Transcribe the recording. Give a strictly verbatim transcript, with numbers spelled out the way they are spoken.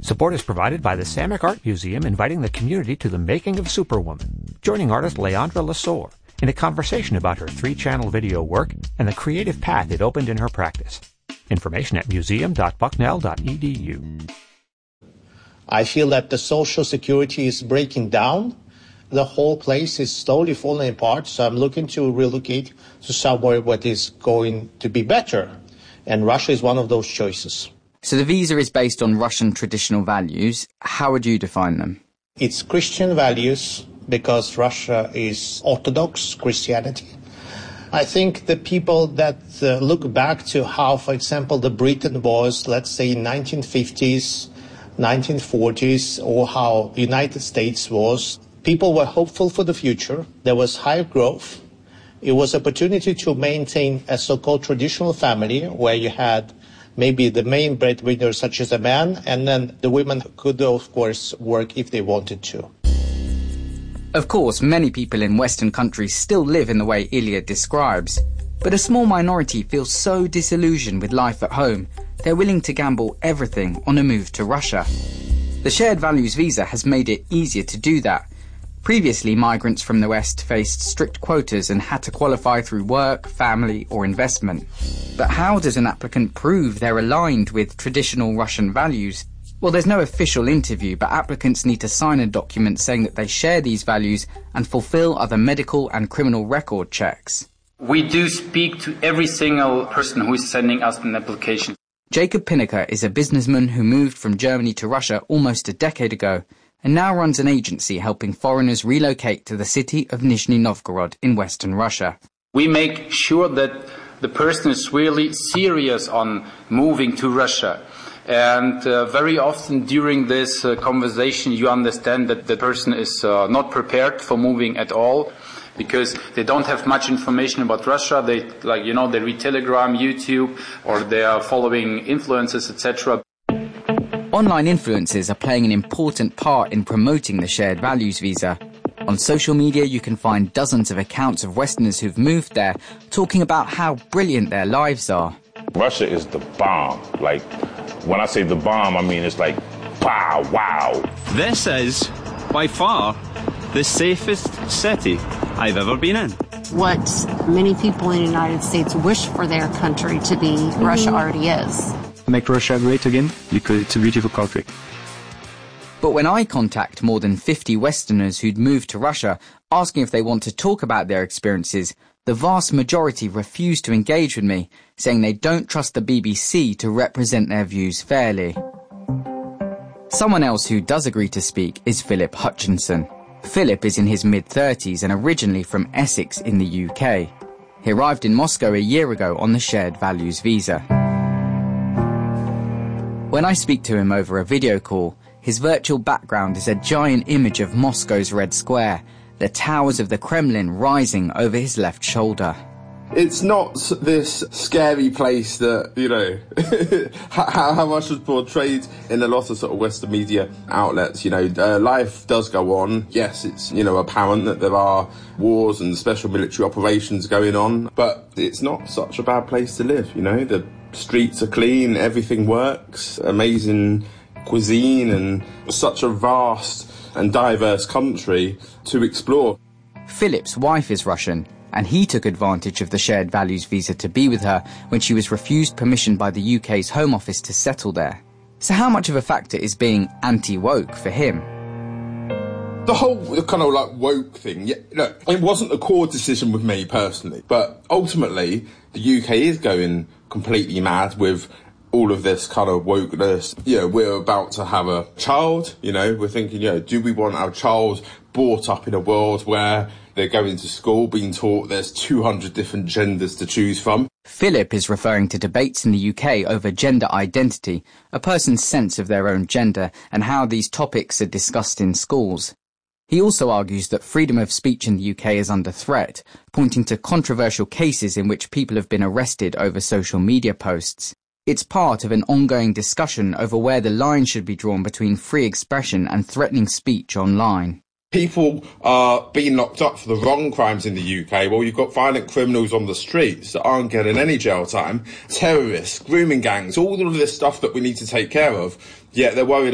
Support is provided by the Samick Art Museum, inviting the community to the making of Superwoman, joining artist Leandra Lesor in a conversation about her three-channel video work and the creative path it opened in her practice. Information at museum dot bucknell dot e d u. I feel that the social security is breaking down. The whole place is slowly falling apart, so I'm looking to relocate to somewhere what is going to be better. And Russia is one of those choices. So the visa is based on Russian traditional values. How would you define them? It's Christian values, because Russia is Orthodox Christianity. I think the people that uh, look back to how, for example, the Britain was, let's say, in nineteen fifties, nineteen forties, or how the United States was, people were hopeful for the future. There was high growth. It was opportunity to maintain a so-called traditional family where you had maybe the main breadwinner, such as a man, and then the women could, of course, work if they wanted to. Of course, many people in Western countries still live in the way Ilya describes, but a small minority feels so disillusioned with life at home, they're willing to gamble everything on a move to Russia. The Shared Values Visa has made it easier to do that. Previously, migrants from the West faced strict quotas and had to qualify through work, family, or investment. But how does an applicant prove they're aligned with traditional Russian values? Well, there's no official interview, but applicants need to sign a document saying that they share these values and fulfill other medical and criminal record checks. We do speak to every single person who is sending us an application. Jacob Pinnaker is a businessman who moved from Germany to Russia almost a decade ago and now runs an agency helping foreigners relocate to the city of Nizhny Novgorod in Western Russia. We make sure that the person is really serious on moving to Russia. And uh, very often during this uh, conversation you understand that the person is uh, not prepared for moving at all, because they don't have much information about Russia. They, like, you know, they read Telegram, YouTube, or they are following influencers, et cetera. Online influencers are playing an important part in promoting the Shared Values Visa. On social media, you can find dozens of accounts of Westerners who've moved there talking about how brilliant their lives are. Russia is the bomb. Like, when I say the bomb, I mean it's like, wow, wow. This is, by far, the safest city I've ever been in. What many people in the United States wish for their country to be, mm-hmm. Russia already is. Make Russia great again, because it's a beautiful country. But when I contact more than fifty Westerners who'd moved to Russia, asking if they want to talk about their experiences, the vast majority refuse to engage with me, saying they don't trust the B B C to represent their views fairly. Someone else who does agree to speak is Philip Hutchinson. Philip is in his mid-thirties and originally from Essex in the U K. He arrived in Moscow a year ago on the Shared Values Visa. When I speak to him over a video call, his virtual background is a giant image of Moscow's Red Square, the towers of the Kremlin rising over his left shoulder. It's not this scary place that, you know, how, how much was portrayed in a lot of sort of Western media outlets. You know, uh, life does go on. Yes, it's, you know, apparent that there are wars and special military operations going on, but it's not such a bad place to live, you know. The streets are clean, everything works, amazing cuisine, and such a vast and diverse country to explore. Philip's wife is Russian, and he took advantage of the Shared Values Visa to be with her when she was refused permission by the U K's Home Office to settle there. So how much of a factor is being anti-woke for him? The whole kind of like woke thing, yeah, look, it wasn't a core decision with me personally, but ultimately the U K is going completely mad with all of this kind of wokeness. You know, we're about to have a child, you know, we're thinking, you know, do we want our child brought up in a world where they're going to school being taught there's two hundred different genders to choose from? Philip is referring to debates in the U K over gender identity, a person's sense of their own gender, and how these topics are discussed in schools. He also argues that freedom of speech in the U K is under threat, pointing to controversial cases in which people have been arrested over social media posts. It's part of an ongoing discussion over where the line should be drawn between free expression and threatening speech online. People are being locked up for the wrong crimes in the U K. Well, you've got violent criminals on the streets that aren't getting any jail time, terrorists, grooming gangs, all of this stuff that we need to take care of, yet they're worried